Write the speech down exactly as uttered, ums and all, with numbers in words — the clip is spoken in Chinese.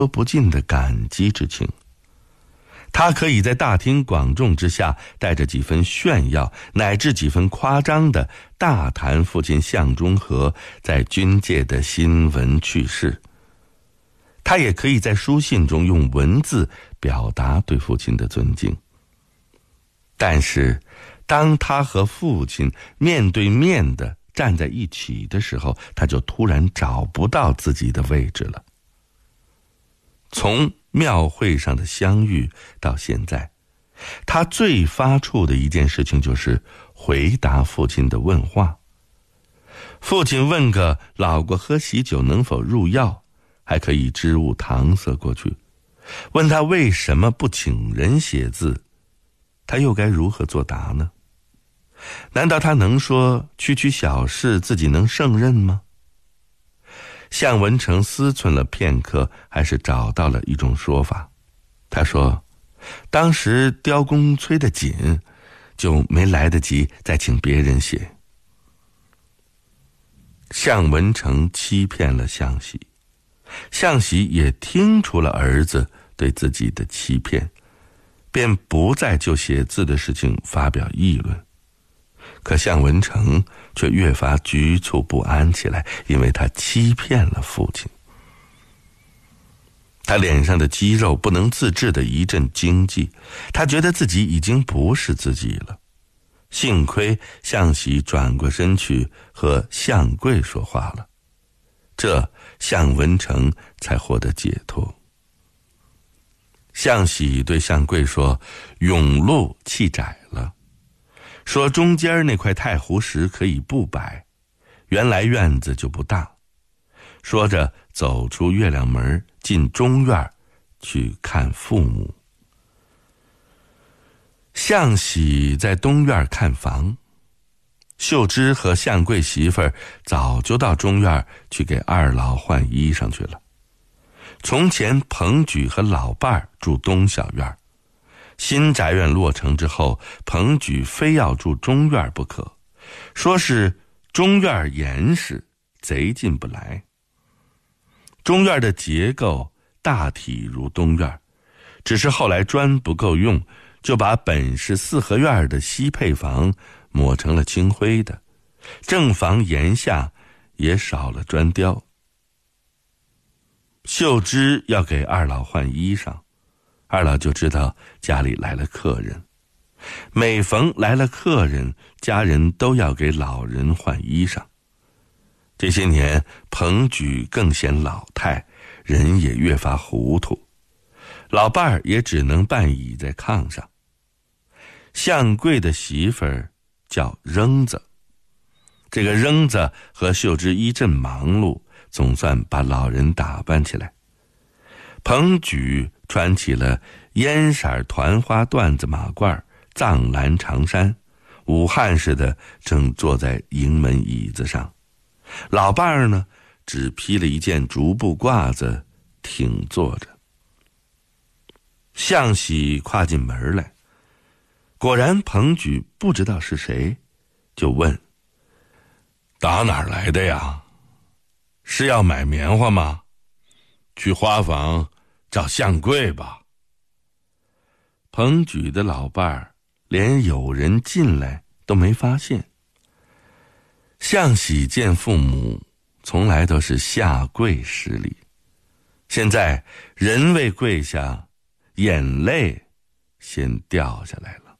说不尽的感激之情。他可以在大庭广众之下，带着几分炫耀乃至几分夸张的大谈父亲向忠和在军界的新闻趣事。他也可以在书信中用文字表达对父亲的尊敬。但是当他和父亲面对面的站在一起的时候，他就突然找不到自己的位置了。从庙会上的相遇到现在，他最发怵的一件事情就是回答父亲的问话。父亲问个老过喝喜酒能否入药，还可以支吾搪塞过去，问他为什么不请人写字，他又该如何作答呢？难道他能说区区小事自己能胜任吗？向文成思忖了片刻，还是找到了一种说法。他说当时雕工催得紧，就没来得及再请别人写。向文成欺骗了向喜，向喜也听出了儿子对自己的欺骗，便不再就写字的事情发表议论。可向文成却越发局促不安起来，因为他欺骗了父亲。他脸上的肌肉不能自制的一阵惊悸，他觉得自己已经不是自己了。幸亏向喜转过身去和向贵说话了，这向文成才获得解脱。向喜对向贵说，甬路气窄了，说中间那块太湖石可以不摆，原来院子就不大。说着走出月亮门，进中院去看父母。向喜在东院看房，秀芝和向贵媳妇儿早就到中院去给二老换衣裳去了。从前彭举和老伴儿住东小院，新宅院落成之后，彭举非要住中院不可，说是中院严实，贼进不来。中院的结构大体如东院，只是后来砖不够用，就把本是四合院的西配房抹成了青灰的，正房檐下也少了砖雕。秀芝要给二老换衣裳，二老就知道家里来了客人，每逢来了客人，家人都要给老人换衣裳。这些年彭举更显老态，人也越发糊涂，老伴儿也只能半倚在炕上。向贵的媳妇儿叫扔子，这个扔子和秀芝一阵忙碌，总算把老人打扮起来。彭举穿起了烟色团花缎子马褂、藏蓝长衫，武汉似的正坐在营门椅子上。老伴儿呢，只披了一件竹布褂子，挺坐着。向喜跨进门来，果然彭举不知道是谁，就问：打哪儿来的呀？是要买棉花吗？去花坊找向贵吧。彭举的老伴儿连有人进来都没发现。向喜见父母从来都是下跪施礼，现在人未跪下，眼泪先掉下来了。